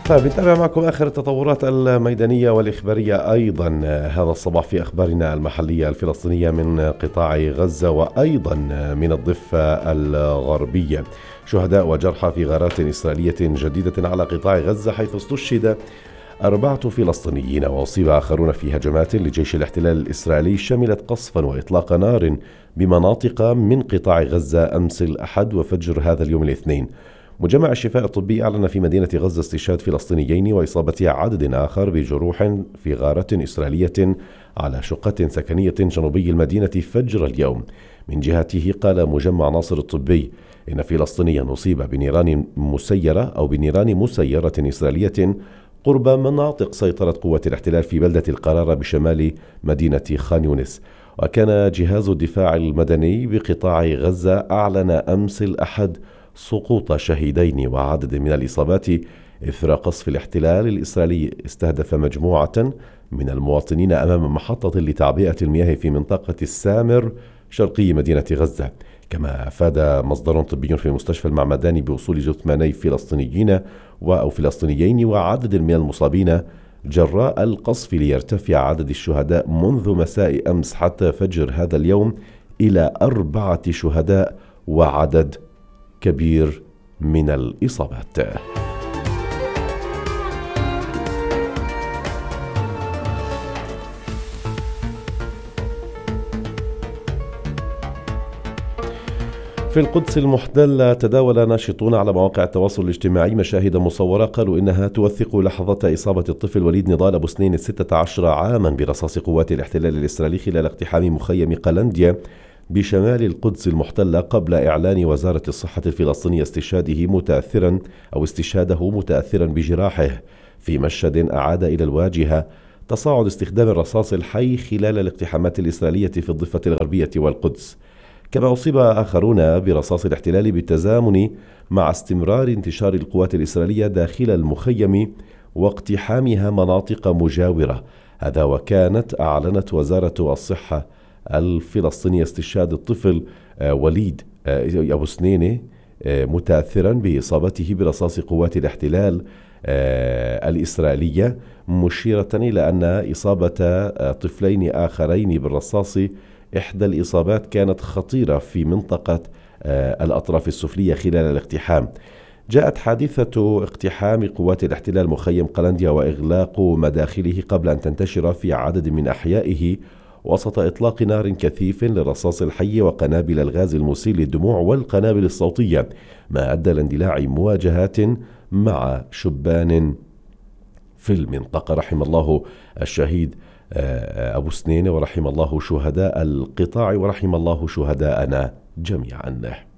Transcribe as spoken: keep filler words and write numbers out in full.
طيب نتابع معكم آخر التطورات الميدانية والإخبارية أيضا هذا الصباح في أخبارنا المحلية الفلسطينية من قطاع غزة وأيضا من الضفة الغربية. شهداء وجرحى في غارات إسرائيلية جديدة على قطاع غزة، حيث استشهد أربعة فلسطينيين وأصيب آخرون في هجمات لجيش الاحتلال الإسرائيلي شملت قصفا وإطلاق نار بمناطق من قطاع غزة أمس الأحد وفجر هذا اليوم الاثنين. مجمع الشفاء الطبي أعلن في مدينة غزة استشهاد فلسطينيين وإصابة عدد آخر بجروح في غارة إسرائيلية على شقة سكنية جنوبي المدينة فجر اليوم. من جهته قال مجمع ناصر الطبي إن فلسطينيا أصيب بنيران مسيرة أو بنيران مسيرة إسرائيلية قرب مناطق سيطرة قوات الاحتلال في بلدة القرارة بشمال مدينة خان يونس. وكان جهاز الدفاع المدني بقطاع غزة أعلن أمس الأحد سقوط شهيدين وعدد من الإصابات إثر قصف الاحتلال الإسرائيلي استهدف مجموعة من المواطنين أمام محطة لتعبئة المياه في منطقة السامر شرقي مدينة غزة. كما أفاد مصدر طبي في المستشفى المعمداني بوصول جثماني فلسطينيين أو فلسطينيين وعدد من المصابين جراء القصف، ليرتفع عدد الشهداء منذ مساء أمس حتى فجر هذا اليوم إلى أربعة شهداء وعدد كبير من الإصابات. في القدس المحتلة تداول ناشطون على مواقع التواصل الاجتماعي مشاهد مصورة قالوا إنها توثق لحظة إصابة الطفل وليد نضال أبو سنين الستة عشر عاما برصاص قوات الاحتلال الإسرائيلي خلال اقتحام مخيم قلنديا بشمال القدس المحتلة، قبل إعلان وزارة الصحة الفلسطينية استشهاده متأثرا أو استشهاده متأثرا بجراحه في مشهد أعاد إلى الواجهة تصاعد استخدام الرصاص الحي خلال الاقتحامات الإسرائيلية في الضفة الغربية والقدس. كما أصيب آخرون برصاص الاحتلال بالتزامن مع استمرار انتشار القوات الإسرائيلية داخل المخيم واقتحامها مناطق مجاورة. هذا وكانت أعلنت وزارة الصحة الفلسطينية استشهاد الطفل وليد أبو سنينة متأثرا بإصابته برصاص قوات الاحتلال الإسرائيلية، مشيرة إلى أن إصابة طفلين آخرين بالرصاص إحدى الإصابات كانت خطيرة في منطقة الأطراف السفلية خلال الاقتحام. جاءت حادثة اقتحام قوات الاحتلال مخيم قلنديا وإغلاق مداخله قبل أن تنتشر في عدد من أحيائه وسط إطلاق نار كثيف للرصاص الحي وقنابل الغاز المسيل للدموع والقنابل الصوتية، ما أدى لاندلاع مواجهات مع شبان في المنطقة. رحم الله الشهيد أبو سنين ورحم الله شهداء القطاع ورحم الله شهداءنا جميعا.